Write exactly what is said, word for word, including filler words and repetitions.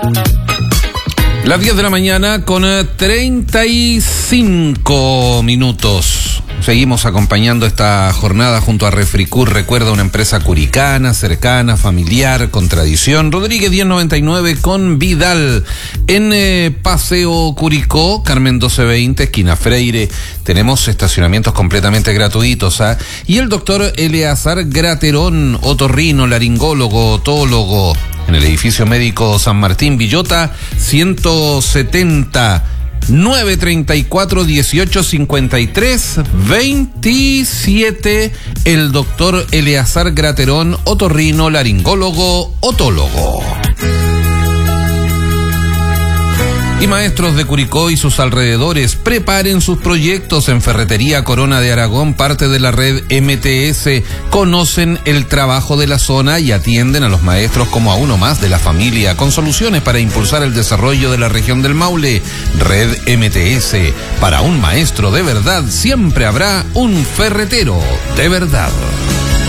Las diez de la mañana con treinta y cinco minutos. Seguimos acompañando esta jornada junto a Refricur. Recuerda, una empresa curicana, cercana, familiar, con tradición. Rodríguez diez noventa y nueve con Vidal. En eh, Paseo Curicó, Carmen doce veinte, esquina Freire. Tenemos estacionamientos completamente gratuitos. ¿eh? Y el doctor Eleazar Graterón, otorrino, laringólogo, otólogo, en el edificio médico San Martín Villota, ciento setenta, nueve treinta y cuatro, dieciocho cincuenta y tres, veintisiete. El doctor Eleazar Graterón, otorrino, laringólogo, otólogo. Y maestros de Curicó y sus alrededores, preparen sus proyectos en Ferretería Corona de Aragón, parte de la red M T S. Conocen el trabajo de la zona y atienden a los maestros como a uno más de la familia, con soluciones para impulsar el desarrollo de la región del Maule. Red M T S, para un maestro de verdad siempre habrá un ferretero de verdad.